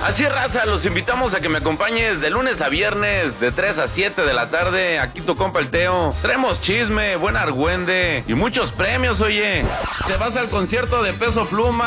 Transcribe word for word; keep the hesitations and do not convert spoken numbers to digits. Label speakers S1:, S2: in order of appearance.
S1: Así es, raza, los invitamos a que me acompañes de lunes a viernes, de tres a siete de la tarde, aquí tu compa el Teo. Traemos chisme, buen argüende y muchos premios, oye. Te vas al concierto de Peso Pluma